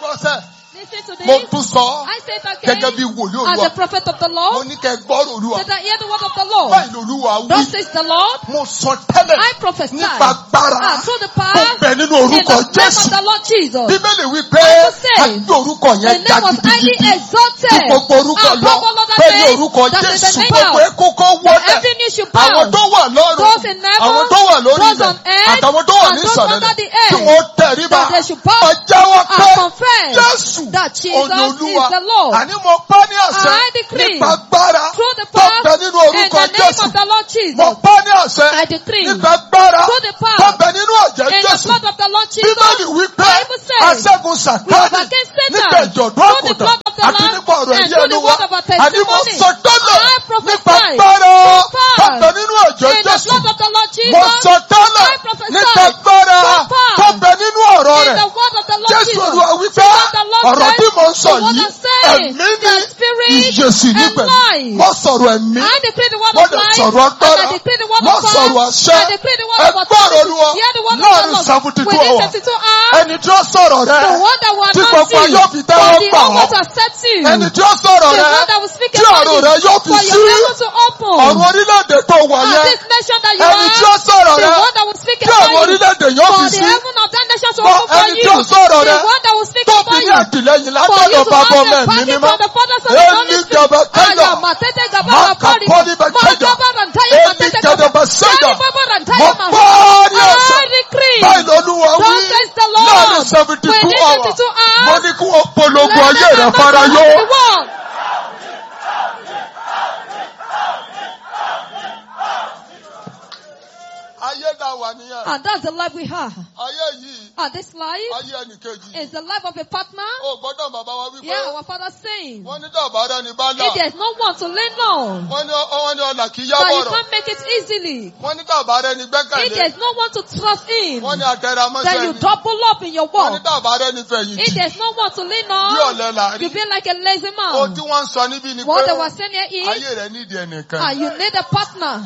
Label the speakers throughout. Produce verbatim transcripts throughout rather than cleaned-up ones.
Speaker 1: gbọ́sẹ̀.
Speaker 2: Listen to
Speaker 1: Mo
Speaker 2: this.
Speaker 1: tún sọ.
Speaker 2: I say it again.
Speaker 1: Gẹ́gẹ́ bí wòlíì
Speaker 2: As the
Speaker 1: Olúwa.
Speaker 2: prophet of the
Speaker 1: Mo
Speaker 2: Lord.
Speaker 1: ní kẹ́ gbọ́rọ̀ Olúwa.
Speaker 2: Said I hear the word of the Lord.
Speaker 1: Báyìí l'Olúwa wí.
Speaker 2: Thus says the Lord.
Speaker 1: Mo sọ tẹ́lẹ̀.
Speaker 2: I prophesy.
Speaker 1: Nípa agbára.
Speaker 2: And through the
Speaker 1: Tó
Speaker 2: power.
Speaker 1: bẹ nínú
Speaker 2: In the
Speaker 1: orúkọ
Speaker 2: name of
Speaker 1: Jésù.
Speaker 2: the Lord Jesus.
Speaker 1: Bíbélì wí pé
Speaker 2: Bible says,
Speaker 1: àti orúkọ
Speaker 2: The
Speaker 1: yẹn
Speaker 2: name was highly
Speaker 1: gidigidi.
Speaker 2: exalted.
Speaker 1: Tí gbogbo orúkọ lọ.
Speaker 2: Above all other
Speaker 1: Bẹ́ẹ̀ ni
Speaker 2: names.
Speaker 1: orúkọ
Speaker 2: That is the
Speaker 1: Jésù.
Speaker 2: name
Speaker 1: Gbogbo
Speaker 2: of.
Speaker 1: ekókó
Speaker 2: That
Speaker 1: wọlé.
Speaker 2: every knee should bow.
Speaker 1: Àwọn tó wà lọ́run.
Speaker 2: Those in heaven.
Speaker 1: Àwọn tó wà lórí
Speaker 2: Those
Speaker 1: ilẹ̀.
Speaker 2: on earth.
Speaker 1: Àtàwọn tó wà
Speaker 2: And
Speaker 1: ní
Speaker 2: those
Speaker 1: ìsàlẹ̀
Speaker 2: under the
Speaker 1: rẹ̀. Tí
Speaker 2: earth.
Speaker 1: wọ́n tẹríba.
Speaker 2: That they should bow.
Speaker 1: Wọ́n jẹ́wọ́
Speaker 2: And
Speaker 1: pé
Speaker 2: confess.
Speaker 1: Jésù
Speaker 2: That Jesus
Speaker 1: Olúwa.
Speaker 2: is the Lord.
Speaker 1: Àní mo pa ní àṣẹ.
Speaker 2: I decree.
Speaker 1: Nípa agbára.
Speaker 2: Through the
Speaker 1: Tó
Speaker 2: power.
Speaker 1: bẹ nínú
Speaker 2: In
Speaker 1: orúkọ
Speaker 2: the name
Speaker 1: Jésù.
Speaker 2: of the Lord Jesus.
Speaker 1: Mo pa ní àṣẹ.
Speaker 2: I decree.
Speaker 1: Nípa agbára.
Speaker 2: Through the
Speaker 1: Tó
Speaker 2: power.
Speaker 1: bẹ nínú ọ̀jẹ̀
Speaker 2: In the
Speaker 1: Jésù.
Speaker 2: blood of the Lord Jesus.
Speaker 1: Bíbélì wí pé
Speaker 2: Bible says.
Speaker 1: aṣẹ́gun
Speaker 2: We
Speaker 1: Sátánì
Speaker 2: have against Satan.
Speaker 1: nípa ìjọ̀dún
Speaker 2: Through the
Speaker 1: àgùntàn
Speaker 2: blood of the
Speaker 1: àti
Speaker 2: Lamb.
Speaker 1: nípa ọ̀rọ̀
Speaker 2: And
Speaker 1: ẹ̀yẹ
Speaker 2: through the
Speaker 1: ẹnu wa.
Speaker 2: word of our
Speaker 1: Àní mo
Speaker 2: testimony.
Speaker 1: sọ tẹ́lẹ̀
Speaker 2: I prophesy.
Speaker 1: nípa agbára
Speaker 2: Through
Speaker 1: tó
Speaker 2: power.
Speaker 1: bẹ nínú ọ̀jẹ̀
Speaker 2: In the
Speaker 1: Jésù.
Speaker 2: blood of the Lord Jesus.
Speaker 1: Mo sọ tẹ́lẹ̀
Speaker 2: I prophesy.
Speaker 1: nípa agbára
Speaker 2: Through power.
Speaker 1: tó bẹ nínú ọ̀rọ̀
Speaker 2: In
Speaker 1: rẹ̀.
Speaker 2: the word of the Lord
Speaker 1: Jésù
Speaker 2: Jesus.
Speaker 1: Olúwa wí pé
Speaker 2: So that the Lord
Speaker 1: ọ̀rọ̀ tí mo ń sọ
Speaker 2: the word
Speaker 1: yìí
Speaker 2: I'm saying,
Speaker 1: ẹ̀mí
Speaker 2: the
Speaker 1: ní
Speaker 2: spirit
Speaker 1: ìyè sì ní
Speaker 2: and
Speaker 1: pẹ̀lú.
Speaker 2: life.
Speaker 1: Mo sọ̀rọ̀ ẹ̀mí.
Speaker 2: I decree the word
Speaker 1: Mo
Speaker 2: of
Speaker 1: dẹ̀
Speaker 2: life.
Speaker 1: sọ̀rọ̀ agbára.
Speaker 2: And I decree the word
Speaker 1: Mo
Speaker 2: of power.
Speaker 1: sọ̀rọ̀ àṣẹ.
Speaker 2: I decree the word of
Speaker 1: Ẹgbọ́rọ̀
Speaker 2: authority.
Speaker 1: Olúwa
Speaker 2: Hear the word of
Speaker 1: láàrin
Speaker 2: the Lord.
Speaker 1: seventy two
Speaker 2: Within
Speaker 1: hours.
Speaker 2: seventy-two hours.
Speaker 1: Ẹni tí ó sọ̀rọ̀ rẹ̀.
Speaker 2: The one that will
Speaker 1: Tí
Speaker 2: announce
Speaker 1: gbogbo
Speaker 2: you.
Speaker 1: ayé fi
Speaker 2: For
Speaker 1: tẹ́wọ́
Speaker 2: the
Speaker 1: gbà
Speaker 2: humble
Speaker 1: ọ́.
Speaker 2: to accept you.
Speaker 1: Ẹni tí ó sọ̀rọ̀
Speaker 2: The
Speaker 1: rẹ̀.
Speaker 2: one that will speak
Speaker 1: Tí
Speaker 2: about
Speaker 1: ọ̀run
Speaker 2: you.
Speaker 1: rẹ̀ yóò fi
Speaker 2: For
Speaker 1: sí.
Speaker 2: your heaven to open.
Speaker 1: Ọ̀run orílẹ̀-èdè tó wà
Speaker 2: And
Speaker 1: yẹn.
Speaker 2: this nation that you
Speaker 1: Ẹni tí ó
Speaker 2: are.
Speaker 1: sọ̀rọ̀
Speaker 2: The
Speaker 1: rẹ̀.
Speaker 2: one that will speak
Speaker 1: Tí ọ̀run
Speaker 2: about you.
Speaker 1: orílẹ̀-èdè yóò
Speaker 2: For
Speaker 1: fi
Speaker 2: the
Speaker 1: sí.
Speaker 2: heaven of that nation to
Speaker 1: For
Speaker 2: open for
Speaker 1: ẹni
Speaker 2: you.
Speaker 1: tí ó sọ̀rọ̀
Speaker 2: The
Speaker 1: rẹ̀.
Speaker 2: one that will speak
Speaker 1: Tó
Speaker 2: about
Speaker 1: fi ní
Speaker 2: you.
Speaker 1: àtìlẹ́yìn
Speaker 2: For you
Speaker 1: látọ̀dọ̀
Speaker 2: to
Speaker 1: bàbá
Speaker 2: have
Speaker 1: ọmọ
Speaker 2: the
Speaker 1: ẹ̀mí
Speaker 2: backing
Speaker 1: mímọ́.
Speaker 2: from the fathers of the
Speaker 1: Eli
Speaker 2: Holy Spirit.
Speaker 1: gaba kẹ́dà.
Speaker 2: Aya matete gaba
Speaker 1: Maka
Speaker 2: rapori.
Speaker 1: poli bẹ kẹ́dà.
Speaker 2: Makaba rantaya
Speaker 1: Eli
Speaker 2: matete
Speaker 1: kẹ́dà
Speaker 2: gaba.
Speaker 1: bẹ sẹ́dà.
Speaker 2: Yari baba rantaya
Speaker 1: Mo
Speaker 2: maha.
Speaker 1: pa ní àṣẹ.
Speaker 2: I decree.
Speaker 1: Báyìí l'Olúwa wí.
Speaker 2: Thus says the Lord.
Speaker 1: Láàrin seventy two
Speaker 2: Within
Speaker 1: hours.
Speaker 2: seventy-two hours.
Speaker 1: Mo ní kí wọ́n polongo
Speaker 2: Let
Speaker 1: ayé
Speaker 2: them
Speaker 1: rẹ̀
Speaker 2: announce
Speaker 1: fara
Speaker 2: the
Speaker 1: yó.
Speaker 2: word.
Speaker 1: Ayé dà wà nìyẹn.
Speaker 2: And that's the life we have.
Speaker 1: Ayé yìí.
Speaker 2: And this life
Speaker 1: Ayé ẹnìkejì.
Speaker 2: is the life of a partner.
Speaker 1: O gbọ́dọ̀ bàbá wa wípé.
Speaker 2: Yeah, our father saying.
Speaker 1: Wọ́n ní dàbàrà ni bá là.
Speaker 2: If there's no one to lean on,
Speaker 1: Wọ́n ní wọ́n ní ọ̀nà kì í
Speaker 2: that you
Speaker 1: yáwọ̀rọ̀.
Speaker 2: can't make it easily.
Speaker 1: Wọ́n ní dàbàrà ni
Speaker 2: If
Speaker 1: gbẹ́kẹ̀lé.
Speaker 2: there's no one to trust in,
Speaker 1: Wọ́n ní àtẹ̀ramọ́sẹ́
Speaker 2: then you
Speaker 1: ni.
Speaker 2: double up in your
Speaker 1: Wọ́n ní
Speaker 2: work.
Speaker 1: dàbàrà ni
Speaker 2: If
Speaker 1: fẹ̀yìntì.
Speaker 2: there's no one to lean
Speaker 1: Bí
Speaker 2: on,
Speaker 1: ọ̀lẹ là rí.
Speaker 2: you feel like a lazy
Speaker 1: Ohun
Speaker 2: man.
Speaker 1: tí wọ́n ń sọ níbí ni
Speaker 2: What they
Speaker 1: pé
Speaker 2: were saying here is,
Speaker 1: ayé rẹ̀ nídìí ẹnìkan.
Speaker 2: ah, you need a partner.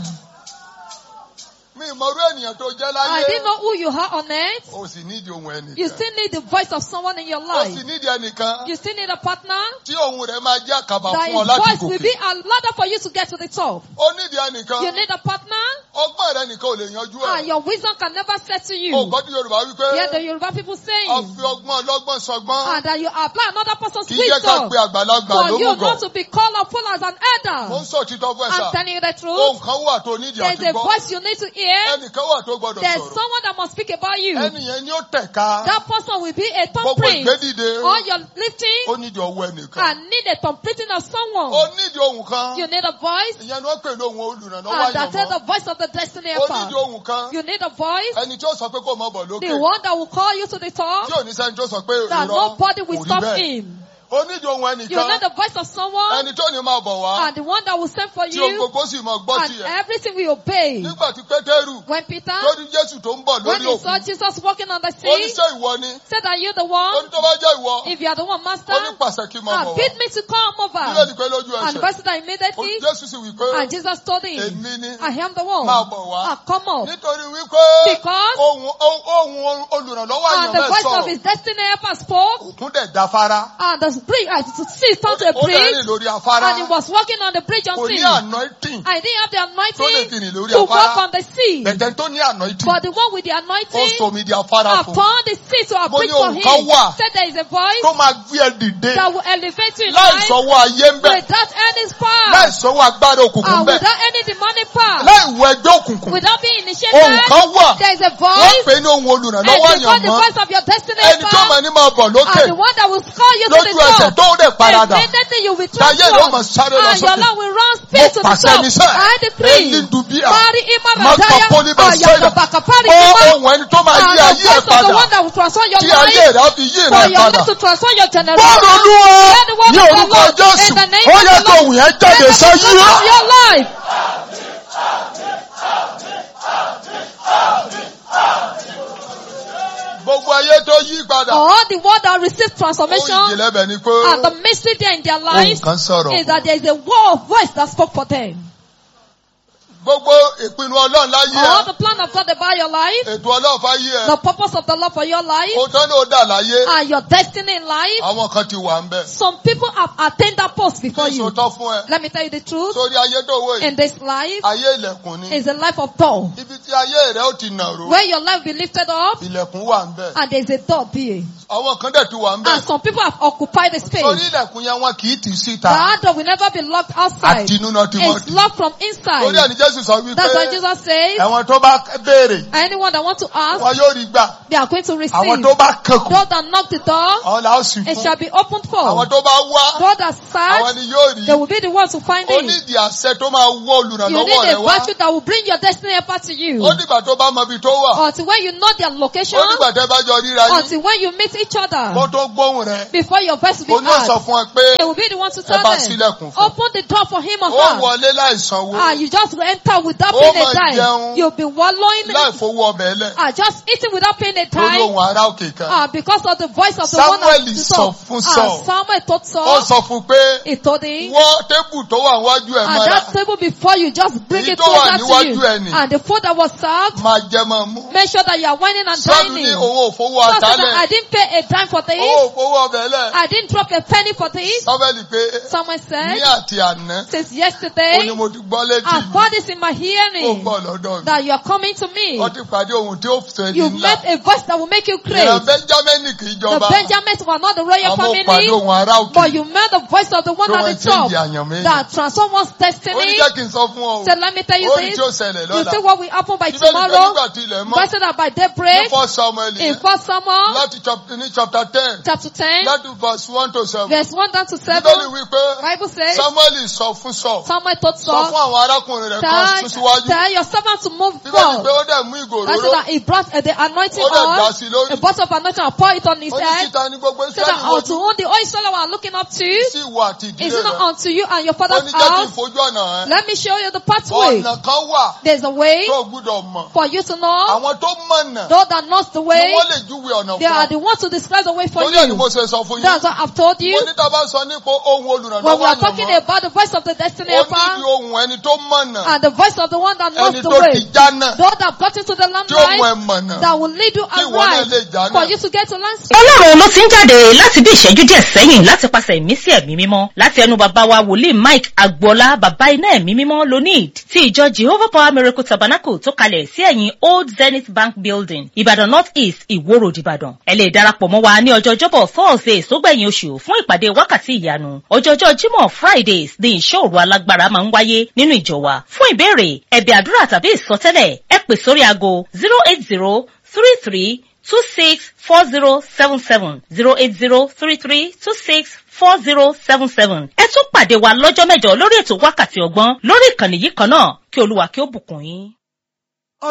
Speaker 1: Mi ìmọ̀rú ènìyàn tó jẹ́
Speaker 2: I didn't
Speaker 1: láyé.
Speaker 2: know who you are on earth.
Speaker 1: O sì nídìí ohun
Speaker 2: You
Speaker 1: ẹnìkan.
Speaker 2: still need the voice of someone in your
Speaker 1: O
Speaker 2: life.
Speaker 1: sì nídìí ẹnìkan.
Speaker 2: You still need a partner.
Speaker 1: Tí ohun rẹ̀ máa jẹ́ àkàbà
Speaker 2: That
Speaker 1: fún ọ
Speaker 2: his
Speaker 1: láti
Speaker 2: voice will
Speaker 1: gòkè.
Speaker 2: be a ladder for you to get to the top.
Speaker 1: O nídìí ẹnìkan.
Speaker 2: You need a partner,
Speaker 1: Ọgbọ́n rẹ̀ nìkan ò lè yanjú ẹ̀.
Speaker 2: and your wisdom can never settle
Speaker 1: O
Speaker 2: you.
Speaker 1: gbọ́dọ̀ Yorùbá wípé.
Speaker 2: Hear the Yoruba people saying,
Speaker 1: Ọ̀fi ọgbọ́n ọlọ́gbọ́n sọgbọ́n.
Speaker 2: and that you apply another person's
Speaker 1: Kì í jẹ́ ká
Speaker 2: wisdom
Speaker 1: pe àgbàlagbà
Speaker 2: for you
Speaker 1: lómùgọ̀.
Speaker 2: not to be called upon as an
Speaker 1: Mo ń
Speaker 2: elder.
Speaker 1: sọ òtítọ́ fún ẹ sà.
Speaker 2: I'm telling you the
Speaker 1: Ohun
Speaker 2: truth.
Speaker 1: kan wà tó nídìí
Speaker 2: There's
Speaker 1: àti
Speaker 2: a
Speaker 1: gbọ́.
Speaker 2: voice you need to hear.
Speaker 1: Ẹnìkan wà tó gbọ́dọ̀
Speaker 2: There's
Speaker 1: sọ̀rọ̀.
Speaker 2: someone that must speak about you.
Speaker 1: Ẹnìyẹn ni ó tẹ̀ka.
Speaker 2: That person will be a
Speaker 1: Gbogbo
Speaker 2: thumbprint.
Speaker 1: ìgbédìde.
Speaker 2: All your lifting
Speaker 1: Ó nídìí ọwọ́ ẹnìkan.
Speaker 2: and need a thumbprinting of
Speaker 1: Ó
Speaker 2: someone.
Speaker 1: nídìí ohun kan.
Speaker 2: You need a voice,
Speaker 1: Ìyẹn ni wọ́n pè lóhun olùrànlọ́wọ́
Speaker 2: and that is the
Speaker 1: àyànmọ́.
Speaker 2: voice of the destiny
Speaker 1: Ó
Speaker 2: helper.
Speaker 1: nídìí ohun kan.
Speaker 2: You need a voice,
Speaker 1: Ẹni tí ó sọ pé kó mọ̀ bọ̀
Speaker 2: the
Speaker 1: lókè.
Speaker 2: one that will call you to the top,
Speaker 1: Tí ò ní sẹ́ni tó sọ pé
Speaker 2: that
Speaker 1: irọ́
Speaker 2: nobody will
Speaker 1: kò rí
Speaker 2: stop
Speaker 1: bẹ́ẹ̀.
Speaker 2: him.
Speaker 1: Ó nídìí ohun
Speaker 2: You need
Speaker 1: ẹnìkan.
Speaker 2: the voice of someone,
Speaker 1: Ẹni tó ní máa bọ̀ wá.
Speaker 2: and the one that will send for
Speaker 1: Tí ohun
Speaker 2: you,
Speaker 1: gbogbo sì mọ̀ gbọ́
Speaker 2: and
Speaker 1: tiẹ̀.
Speaker 2: everything will obey.
Speaker 1: Nígbà tí Pétérù
Speaker 2: When Peter,
Speaker 1: tó ní Jésù tó ń bọ̀
Speaker 2: when
Speaker 1: lórí
Speaker 2: he saw
Speaker 1: òkun.
Speaker 2: Jesus walking on the
Speaker 1: Ó ní
Speaker 2: sea,
Speaker 1: ṣé ìwọ ni?
Speaker 2: said, are you the
Speaker 1: Ó
Speaker 2: one?
Speaker 1: ní tó bá jẹ́ ìwọ.
Speaker 2: If you are the one, master,
Speaker 1: Ó ní pàṣẹ kí n máa
Speaker 2: ah,
Speaker 1: bọ̀ wá.
Speaker 2: bid me to come over.
Speaker 1: Bíbélì pé lójú
Speaker 2: And the
Speaker 1: ẹsẹ̀.
Speaker 2: verse that
Speaker 1: Ó-
Speaker 2: immediately,
Speaker 1: Jésù sì wí pé
Speaker 2: and Jesus told him,
Speaker 1: èmi ni
Speaker 2: I am the one.
Speaker 1: máa bọ̀ wá.
Speaker 2: Ah, come up.
Speaker 1: Nítorí wípé
Speaker 2: Because
Speaker 1: ohun ohun olùrànlọ́wọ́
Speaker 2: and the
Speaker 1: àyànmọ́
Speaker 2: voice of
Speaker 1: sọ̀rọ̀.
Speaker 2: his destiny helper spoke,
Speaker 1: Òkun dẹ̀ dáfárá.
Speaker 2: and the bridge, as to see, turned to a
Speaker 1: Ó dẹ̀
Speaker 2: bridge,
Speaker 1: rìn lórí afárá.
Speaker 2: and he was walking on the bridge on
Speaker 1: Kò ní
Speaker 2: sea.
Speaker 1: anointing.
Speaker 2: I didn't have the
Speaker 1: Tó lè fi
Speaker 2: anointing
Speaker 1: rìn lórí
Speaker 2: to walk
Speaker 1: afárá.
Speaker 2: on the sea,
Speaker 1: Bẹ̀tẹ̀ tó ní anointing.
Speaker 2: but the one with the
Speaker 1: Ó
Speaker 2: anointing
Speaker 1: sọ mi di afárá fún.
Speaker 2: upon the sea to a
Speaker 1: Mo
Speaker 2: bridge
Speaker 1: ní
Speaker 2: for
Speaker 1: ohun kan
Speaker 2: him.
Speaker 1: wà
Speaker 2: Said there is a voice
Speaker 1: Tó máa gbé ẹ dìde.
Speaker 2: that will elevate you in
Speaker 1: Láì
Speaker 2: life
Speaker 1: sọ́wọ́ ayé ń bẹ̀.
Speaker 2: without any
Speaker 1: Láì
Speaker 2: power
Speaker 1: sọ́wọ́ agbára òkùnkùn
Speaker 2: and
Speaker 1: bẹ̀.
Speaker 2: without any demonic power,
Speaker 1: Láì wọ ẹgbẹ́ òkùnkùn.
Speaker 2: without being
Speaker 1: Ohun
Speaker 2: initiated.
Speaker 1: kan wà.
Speaker 2: There is a
Speaker 1: Wọ́n
Speaker 2: voice,
Speaker 1: pè ní ohun
Speaker 2: and
Speaker 1: olùrànlọ́wọ́
Speaker 2: they call the
Speaker 1: àyànmọ́.
Speaker 2: voice of your destiny
Speaker 1: Ẹni tó
Speaker 2: helper,
Speaker 1: máa ní máa bọ̀ lókè.
Speaker 2: and the one that will call you to
Speaker 1: Lójú
Speaker 2: the
Speaker 1: ẹsẹ̀
Speaker 2: top.
Speaker 1: tó dẹ̀ paradà.
Speaker 2: Immediately you will
Speaker 1: Táyé
Speaker 2: transform,
Speaker 1: yóò máa sáré lọ
Speaker 2: and your
Speaker 1: sókè.
Speaker 2: Lord will run
Speaker 1: Mo
Speaker 2: speed to the
Speaker 1: pàṣẹ
Speaker 2: top.
Speaker 1: níṣẹ́.
Speaker 2: I decree.
Speaker 1: Eli dubia.
Speaker 2: Mari
Speaker 1: Maka
Speaker 2: imaradaya,
Speaker 1: poli bẹ̀sẹ̀dà.
Speaker 2: ayatobakapari
Speaker 1: Ó
Speaker 2: ima,
Speaker 1: ohun ẹni tó máa yí
Speaker 2: and the
Speaker 1: ayé ẹ̀
Speaker 2: voice of the
Speaker 1: padà.
Speaker 2: one that will transform your
Speaker 1: Tí ayé
Speaker 2: life,
Speaker 1: rẹ̀ á fi yí
Speaker 2: for
Speaker 1: rẹ̀
Speaker 2: your
Speaker 1: padà.
Speaker 2: life to transform your
Speaker 1: Bọ́ọ̀lù
Speaker 2: generation.
Speaker 1: Olúwa
Speaker 2: Hear the word
Speaker 1: ní
Speaker 2: of the
Speaker 1: orúkọ
Speaker 2: Lord
Speaker 1: Jésù.
Speaker 2: in the name
Speaker 1: Ó
Speaker 2: of
Speaker 1: yẹ
Speaker 2: the
Speaker 1: kó
Speaker 2: Lord.
Speaker 1: òun yẹn
Speaker 2: Let
Speaker 1: jáde
Speaker 2: the
Speaker 1: sáyé.
Speaker 2: transform of your life.
Speaker 1: Gbogbo ayé tó yí padà.
Speaker 2: All the world that receives
Speaker 1: Ohun
Speaker 2: transformation,
Speaker 1: ìjìnlẹ̀ bẹ̀ ni pé
Speaker 2: and the mystery there in their
Speaker 1: ohun
Speaker 2: lives
Speaker 1: kan sọ̀rọ̀.
Speaker 2: is that there is a war of voice that spoke for them.
Speaker 1: Gbogbo ìpinnu Ọlọ́run láyé ẹ.
Speaker 2: All the plan of God about your life.
Speaker 1: Ètò Ọlọ́run fáyé ẹ.
Speaker 2: The purpose of the Lord for your life.
Speaker 1: Ó tán ní ó dà láyé.
Speaker 2: And your destiny in life.
Speaker 1: Àwọn kan ti wà ń bẹ̀.
Speaker 2: Some people have attained that post before
Speaker 1: Kí
Speaker 2: you.
Speaker 1: ìṣòótọ́ fún ẹ.
Speaker 2: Let me tell you the truth.
Speaker 1: Sórí ayé tó wò yìí.
Speaker 2: In this life
Speaker 1: Ayé ilẹ̀kùn ni.
Speaker 2: is a life of door.
Speaker 1: Ibi tí ayé rẹ̀ ó ti nàró.
Speaker 2: Where your life will be lifted up
Speaker 1: Ilẹ̀kùn wà ń bẹ̀.
Speaker 2: and there is a door there.
Speaker 1: Àwọn kan dẹ̀ ti wà ń bẹ̀.
Speaker 2: And some people have occupied the
Speaker 1: Sórí
Speaker 2: space.
Speaker 1: ilẹ̀kùn yẹn wọn kì í tì í síta.
Speaker 2: That door will never be locked outside.
Speaker 1: Àtinú náà ti wọ́n
Speaker 2: It's
Speaker 1: ti.
Speaker 2: locked from
Speaker 1: Sórí
Speaker 2: inside.
Speaker 1: ẹni Jésù sọ wípé.
Speaker 2: That's why Jesus says,
Speaker 1: Àwọn tó bá béèrè.
Speaker 2: anyone that wants to ask,
Speaker 1: Wọn yóò rí gbà.
Speaker 2: they are going to receive.
Speaker 1: Àwọn tó bá kankùn.
Speaker 2: Those that knock the door,
Speaker 1: Àwọn là ó sì
Speaker 2: it
Speaker 1: fún.
Speaker 2: shall be opened
Speaker 1: Àwọn
Speaker 2: for.
Speaker 1: tó bá wá.
Speaker 2: Those that
Speaker 1: Àwọn
Speaker 2: search,
Speaker 1: ni yóò rí.
Speaker 2: they will be the ones to find
Speaker 1: Ó
Speaker 2: it.
Speaker 1: ní ìdí àṣẹ tó máa wọ́
Speaker 2: You
Speaker 1: olùrànlọ́wọ́
Speaker 2: need
Speaker 1: rẹ̀
Speaker 2: a
Speaker 1: wá.
Speaker 2: virtue that will bring your destiny helper to you.
Speaker 1: Ó dìgbà tó bá mọ ibi tó wà.
Speaker 2: Until when you know their location,
Speaker 1: Ó dìgbà tẹ́ bá jọ ríra yín.
Speaker 2: until when you meet each
Speaker 1: Kó
Speaker 2: other,
Speaker 1: tó gbóhùn rẹ̀.
Speaker 2: before your voice will
Speaker 1: Ó
Speaker 2: be
Speaker 1: ní ó sọ
Speaker 2: heard,
Speaker 1: fún ẹ pé
Speaker 2: they will be the ones to
Speaker 1: ẹ
Speaker 2: tell
Speaker 1: bá
Speaker 2: them,
Speaker 1: sílẹ̀kùn fún.
Speaker 2: open the door for him or
Speaker 1: Ó
Speaker 2: her.
Speaker 1: wọlé láì sanwó.
Speaker 2: Ah, you just enter without
Speaker 1: Ó
Speaker 2: paying a
Speaker 1: máa
Speaker 2: dime.
Speaker 1: jẹun.
Speaker 2: You'll be wallowing.
Speaker 1: Láì fowó ọbẹ̀ lẹ̀.
Speaker 2: Ah, just eating without paying a
Speaker 1: Lórí
Speaker 2: dime.
Speaker 1: ohun ará òkè kan.
Speaker 2: Ah, because of the voice of the one
Speaker 1: Samuel
Speaker 2: that
Speaker 1: sọ fún
Speaker 2: Ah,
Speaker 1: Saul.
Speaker 2: Samuel told
Speaker 1: Ó
Speaker 2: Saul,
Speaker 1: sọ fún pé
Speaker 2: he told him,
Speaker 1: wọ́ tébù tó wà níwájú ẹ̀
Speaker 2: and
Speaker 1: mọ́ra.
Speaker 2: that table before you, just bring
Speaker 1: Èyí
Speaker 2: it
Speaker 1: tó wà
Speaker 2: closer to
Speaker 1: níwájú
Speaker 2: you.
Speaker 1: ẹ̀ ni.
Speaker 2: And the food that was served,
Speaker 1: Máa jẹ máa mú.
Speaker 2: make sure that you are whining and
Speaker 1: Sọ́ọ̀lù ní
Speaker 2: dining.
Speaker 1: òun ò fowó
Speaker 2: Saul said that
Speaker 1: àtálẹ̀.
Speaker 2: I didn't pay a dime for
Speaker 1: Òun
Speaker 2: this.
Speaker 1: ò fowó ọbẹ̀ lẹ̀.
Speaker 2: I didn't drop a penny for this.
Speaker 1: Samuel pé
Speaker 2: Someone
Speaker 1: ní
Speaker 2: said,
Speaker 1: àti àná.
Speaker 2: since
Speaker 1: Ó ní
Speaker 2: yesterday,
Speaker 1: mo ti gbọ́ létí
Speaker 2: I
Speaker 1: mi.
Speaker 2: heard this in my
Speaker 1: Ó
Speaker 2: hearing
Speaker 1: gbọ́ lọ́dọ̀ mi.
Speaker 2: that you are coming to me.
Speaker 1: Wọ́n ti pàdé ohun tí ó sọ ẹni
Speaker 2: You
Speaker 1: ńlá.
Speaker 2: met a voice that will make you
Speaker 1: Ìran
Speaker 2: great.
Speaker 1: Benjamin kì í
Speaker 2: The
Speaker 1: jọba.
Speaker 2: Benjamins were not the royal
Speaker 1: Àmọ́ ó pàdé
Speaker 2: family,
Speaker 1: ohun ará òkè.
Speaker 2: but you met the voice of the one
Speaker 1: Tó
Speaker 2: at
Speaker 1: wọ́n
Speaker 2: the top
Speaker 1: change àyànmọ́ èèyàn.
Speaker 2: that transformed one's
Speaker 1: Ó ní
Speaker 2: destiny.
Speaker 1: jẹ́ kí n sọ fún ọ o.
Speaker 2: So let me tell you
Speaker 1: Ó ní
Speaker 2: this.
Speaker 1: tí ó ṣẹlẹ̀
Speaker 2: You see
Speaker 1: lọ́la.
Speaker 2: what will happen by
Speaker 1: Bíbélì pé
Speaker 2: tomorrow.
Speaker 1: nígbà tí ilẹ̀ mọ́.
Speaker 2: God said that by
Speaker 1: Ní
Speaker 2: daybreak,
Speaker 1: First Samuel
Speaker 2: in
Speaker 1: yẹn.
Speaker 2: First Samuel
Speaker 1: Láti chapter ní chapter ten.
Speaker 2: chapter ten,
Speaker 1: Láti verse one to seven.
Speaker 2: verse one down to
Speaker 1: Bíbélì
Speaker 2: seven,
Speaker 1: wí pé
Speaker 2: Bible says,
Speaker 1: Samuel sọ fún Saul.
Speaker 2: Samuel told
Speaker 1: Sọ fún
Speaker 2: Saul,
Speaker 1: àwọn arákùnrin rẹ̀ kan
Speaker 2: tell,
Speaker 1: sún síwájú.
Speaker 2: tell your servant to move
Speaker 1: Bíbélì pé
Speaker 2: forward.
Speaker 1: ó dẹ̀ mú ìgò
Speaker 2: That is
Speaker 1: òróró.
Speaker 2: that he brought uh, the anointing
Speaker 1: Ó dẹ̀ dà
Speaker 2: oil,
Speaker 1: sí lórí.
Speaker 2: a bottle of anointing and pour it on his
Speaker 1: Ó ní
Speaker 2: head.
Speaker 1: títa ní gbogbo
Speaker 2: So that
Speaker 1: Ísírẹ́lì
Speaker 2: unto
Speaker 1: wojú.
Speaker 2: whom the oil Israel are looking up to,
Speaker 1: Sí ìwọ àti
Speaker 2: is
Speaker 1: ìdílé
Speaker 2: it not
Speaker 1: rẹ̀.
Speaker 2: unto you and your
Speaker 1: Ó
Speaker 2: father's
Speaker 1: ní jẹ́ kí n
Speaker 2: house?
Speaker 1: fojú ọ̀nà ẹ̀.
Speaker 2: Let me show you the pathway.
Speaker 1: Ọ̀nà kan wà
Speaker 2: There's a way
Speaker 1: tó o gbúdọ̀ mọ̀.
Speaker 2: for you to know.
Speaker 1: Àwọn tó mọ̀nà
Speaker 2: Those that knows the
Speaker 1: ni
Speaker 2: way,
Speaker 1: wọ́n lè júwe ọ̀nà
Speaker 2: they
Speaker 1: fún
Speaker 2: are
Speaker 1: ọ.
Speaker 2: the ones to describe the way for
Speaker 1: Torí ẹ̀ ni
Speaker 2: you.
Speaker 1: mo ṣe sọ fún yín.
Speaker 2: That's what I've told you.
Speaker 1: Mo ní tá a bá sọ nípa ohun
Speaker 2: When we
Speaker 1: olùrànlọ́wọ́
Speaker 2: are talking
Speaker 1: àyànmọ́.
Speaker 2: about the voice of the destiny
Speaker 1: Ó ní di
Speaker 2: helper
Speaker 1: ohun ẹni tó mọ̀nà.
Speaker 2: and the voice of the one that knows
Speaker 1: Ẹni
Speaker 2: the
Speaker 1: tó
Speaker 2: way,
Speaker 1: ti jánà.
Speaker 2: those that got into the
Speaker 1: Tí ó mú ẹ
Speaker 2: limelight,
Speaker 1: mọ̀nà.
Speaker 2: that will lead you
Speaker 1: Kí ìwọ náà
Speaker 2: aright
Speaker 1: lè jánà.
Speaker 2: for you to get to land.
Speaker 3: Ọlọ́run ló ti ń jáde láti bí ìṣẹ́jú díẹ̀ sẹ́yìn láti pàṣẹ ìmísí ẹ̀mí mímọ́ láti ẹnu bàbá wa wòlíì Mike Agboola bàbá iná ẹ̀mí mímọ́ Lonid ti ìjọ Jehovah Power Miracle Tabernacle tó kalẹ̀ sí ẹ̀yìn Old Zenith Bank Building Ìbàdàn North East Ìwó Road Ìbàdàn. Ẹ lè darapọ̀ mọ́ wa ní ọjọ́ Ọjọ́bọ̀ Thursday sógbẹ̀yìn oṣù fún ìpàdé wákàtí ìyanu. Ọjọ́jọ́ Jímọ̀ Fridays ní ìṣọ́-òru alágbára máa ń wáyé nínú ìjọ wa. Fún ìbéèrè, ẹ̀bẹ̀ àdúrà tàbí ìsọtẹ́lẹ̀, ẹ pè sórí aago zero eight zero three three two six four zero seven seven zero eight zero three three two six four zero seven seven. Ẹ tún pàdé wa lọ́jọ́ mẹ́jọ lórí ètò wákàtí ọgbọ́n lórí ìkànnì yìí kan náà. Kí Olúwa kí ó bùkún yín.